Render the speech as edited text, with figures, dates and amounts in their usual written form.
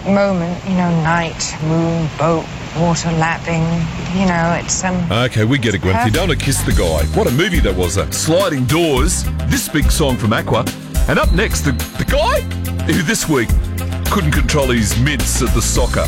moment, night, moon, boat, water lapping, it's... Okay, we get it, Gwen. If you don't want to kiss the guy. What a movie that was, Sliding Doors, this big song from Aqua. And up next, the guy who this week couldn't control his mitts at the soccer.